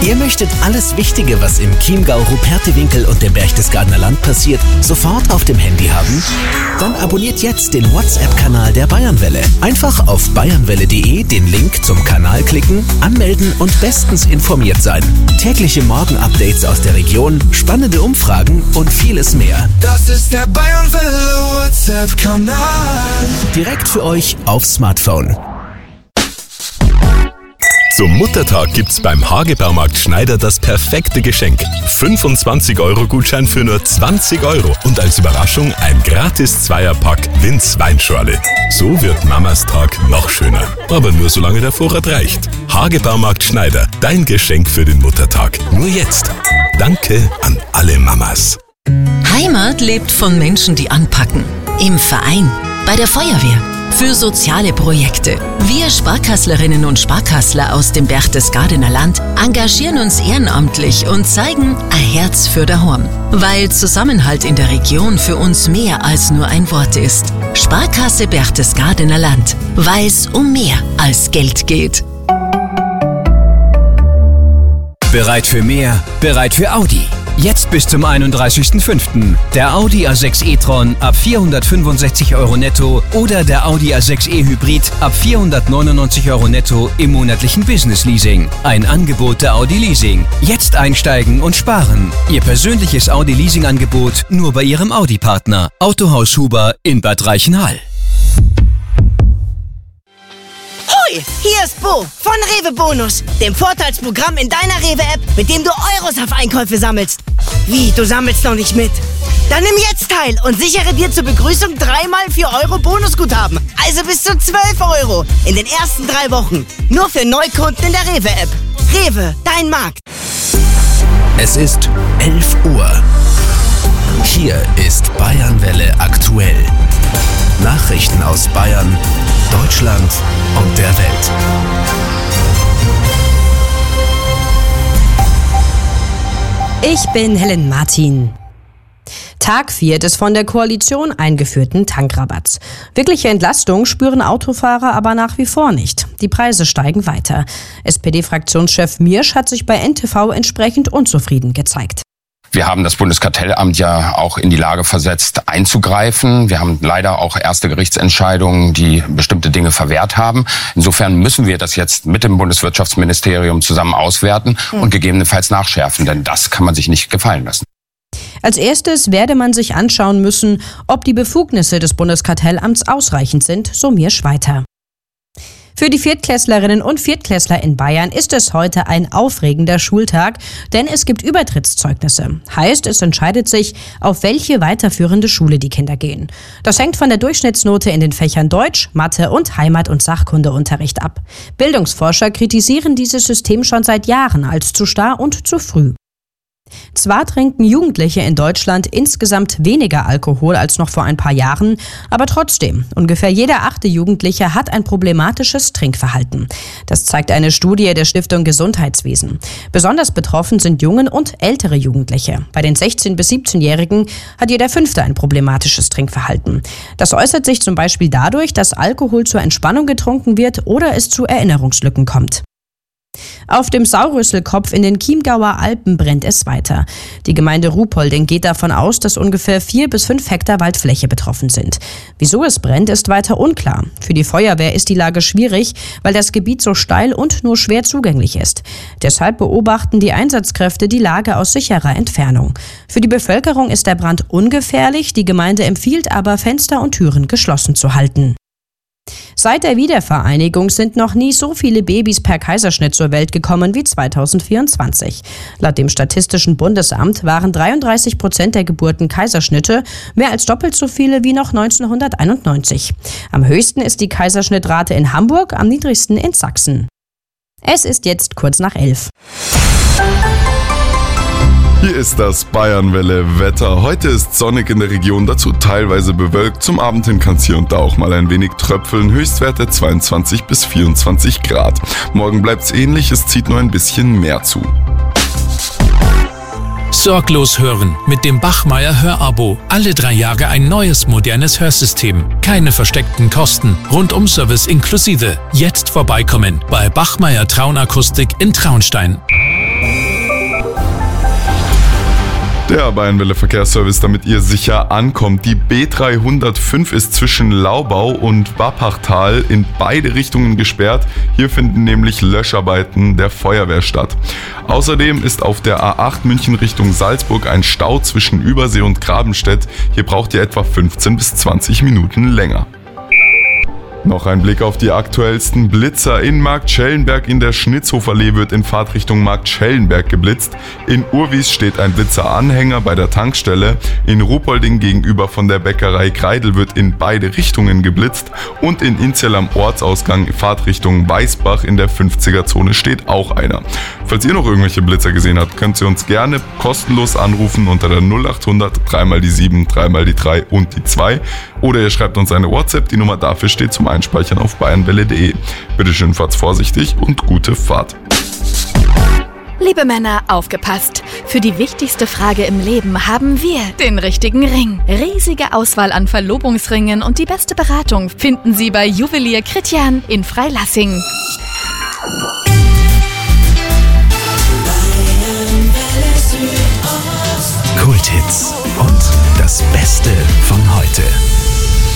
Ihr möchtet alles Wichtige, was im Chiemgau, Rupertewinkel und dem Berchtesgadener Land passiert, sofort auf dem Handy haben? Dann abonniert jetzt den WhatsApp-Kanal der Bayernwelle. Einfach auf bayernwelle.de den Link zum Kanal klicken, anmelden und bestens informiert sein. Tägliche Morgen-Updates aus der Region, spannende Umfragen und vieles mehr. Das ist der Bayernwelle WhatsApp-Kanal. Direkt für euch aufs Smartphone. Zum Muttertag gibt's beim Hagebaumarkt Schneider das perfekte Geschenk. 25-Euro-Gutschein für nur 20 € und als Überraschung ein gratis Zweierpack Linz Weinschorle. So wird Mamas Tag noch schöner. Aber nur solange der Vorrat reicht. Hagebaumarkt Schneider, dein Geschenk für den Muttertag. Nur jetzt. Danke an alle Mamas. Heimat lebt von Menschen, die anpacken. Im Verein, bei der Feuerwehr, für soziale Projekte. Wir Sparkasslerinnen und Sparkassler aus dem Berchtesgadener Land engagieren uns ehrenamtlich und zeigen ein Herz für daheim. Weil Zusammenhalt in der Region für uns mehr als nur ein Wort ist. Sparkasse Berchtesgadener Land, weil es um mehr als Geld geht. Bereit für mehr, bereit für Audi. Jetzt bis zum 31.05. Der Audi A6 e-tron ab 465 € netto oder der Audi A6 e-Hybrid ab 499 € netto im monatlichen Business-Leasing. Ein Angebot der Audi Leasing. Jetzt einsteigen und sparen. Ihr persönliches Audi-Leasing-Angebot nur bei Ihrem Audi-Partner. Autohaus Huber in Bad Reichenhall. Hoi, hier ist Bo von Rewe Bonus, dem Vorteilsprogramm in deiner Rewe-App, mit dem du Euros auf Einkäufe sammelst. Wie, du sammelst noch nicht mit? Dann nimm jetzt teil und sichere dir zur Begrüßung 3x 4 € Bonusguthaben. Also bis zu 12 € in den ersten 3 Wochen. Nur für Neukunden in der Rewe-App. Rewe, dein Markt. Es ist 11 Uhr. Hier ist Bayernwelle aktuell. Nachrichten aus Bayern, Deutschland und der Welt. Ich bin Helen Martin. Tag 4 des von der Koalition eingeführten Tankrabatts. Wirkliche Entlastung spüren Autofahrer aber nach wie vor nicht. Die Preise steigen weiter. SPD-Fraktionschef Miersch hat sich bei NTV entsprechend unzufrieden gezeigt. Wir haben das Bundeskartellamt ja auch in die Lage versetzt, einzugreifen. Wir haben leider auch erste Gerichtsentscheidungen, die bestimmte Dinge verwehrt haben. Insofern müssen wir das jetzt mit dem Bundeswirtschaftsministerium zusammen auswerten und gegebenenfalls nachschärfen, denn das kann man sich nicht gefallen lassen. Als erstes werde man sich anschauen müssen, ob die Befugnisse des Bundeskartellamts ausreichend sind, so Miersch weiter. Für die Viertklässlerinnen und Viertklässler in Bayern ist es heute ein aufregender Schultag, denn es gibt Übertrittszeugnisse. Heißt, es entscheidet sich, auf welche weiterführende Schule die Kinder gehen. Das hängt von der Durchschnittsnote in den Fächern Deutsch, Mathe und Heimat- und Sachkundeunterricht ab. Bildungsforscher kritisieren dieses System schon seit Jahren als zu starr und zu früh. Zwar trinken Jugendliche in Deutschland insgesamt weniger Alkohol als noch vor ein paar Jahren, aber trotzdem, ungefähr jeder 8. Jugendliche hat ein problematisches Trinkverhalten. Das zeigt eine Studie der Stiftung Gesundheitswesen. Besonders betroffen sind junge und ältere Jugendliche. Bei den 16- bis 17-Jährigen hat jeder 5. ein problematisches Trinkverhalten. Das äußert sich zum Beispiel dadurch, dass Alkohol zur Entspannung getrunken wird oder es zu Erinnerungslücken kommt. Auf dem Saurüsselkopf in den Chiemgauer Alpen brennt es weiter. Die Gemeinde Ruhpolding geht davon aus, dass ungefähr 4 bis 5 Hektar Waldfläche betroffen sind. Wieso es brennt, ist weiter unklar. Für die Feuerwehr ist die Lage schwierig, weil das Gebiet so steil und nur schwer zugänglich ist. Deshalb beobachten die Einsatzkräfte die Lage aus sicherer Entfernung. Für die Bevölkerung ist der Brand ungefährlich, die Gemeinde empfiehlt aber, Fenster und Türen geschlossen zu halten. Seit der Wiedervereinigung sind noch nie so viele Babys per Kaiserschnitt zur Welt gekommen wie 2024. Laut dem Statistischen Bundesamt waren 33% der Geburten Kaiserschnitte, mehr als doppelt so viele wie noch 1991. Am höchsten ist die Kaiserschnittrate in Hamburg, am niedrigsten in Sachsen. Es ist jetzt kurz nach 11. Hier ist das Bayernwelle-Wetter. Heute ist sonnig in der Region, dazu teilweise bewölkt. Zum Abend hin kann es hier und da auch mal ein wenig tröpfeln. Höchstwerte 22 bis 24 Grad. Morgen bleibt es ähnlich, es zieht nur ein bisschen mehr zu. Sorglos hören mit dem Bachmeier Hörabo. Alle 3 Jahre ein neues, modernes Hörsystem. Keine versteckten Kosten. Rundum-Service inklusive. Jetzt vorbeikommen bei Bachmeier Traunakustik in Traunstein. Der Bayernwelle Verkehrsservice, damit ihr sicher ankommt. Die B305 ist zwischen Laubau und Wappachtal in beide Richtungen gesperrt. Hier finden nämlich Löscharbeiten der Feuerwehr statt. Außerdem ist auf der A8 München Richtung Salzburg ein Stau zwischen Übersee und Grabenstedt. Hier braucht ihr etwa 15 bis 20 Minuten länger. Noch ein Blick auf die aktuellsten Blitzer. In Marktschellenberg in der Schnitzhoferallee wird in Fahrtrichtung Marktschellenberg geblitzt. In Urwies steht ein Blitzeranhänger bei der Tankstelle. In Ruhpolding gegenüber von der Bäckerei Kreidel wird in beide Richtungen geblitzt. Und in Inzell am Ortsausgang Fahrtrichtung Weißbach in der 50er-Zone steht auch einer. Falls ihr noch irgendwelche Blitzer gesehen habt, könnt ihr uns gerne kostenlos anrufen unter der 0800 3x7 3x3 und die 2. Oder ihr schreibt uns eine WhatsApp, die Nummer dafür steht zum Einspeichern auf bayernwelle.de. Bitte schön, fahrt's vorsichtig und gute Fahrt. Liebe Männer, aufgepasst! Für die wichtigste Frage im Leben haben wir den richtigen Ring. Riesige Auswahl an Verlobungsringen und die beste Beratung finden Sie bei Juwelier Christian in Freilassing. Kulthits und das Beste von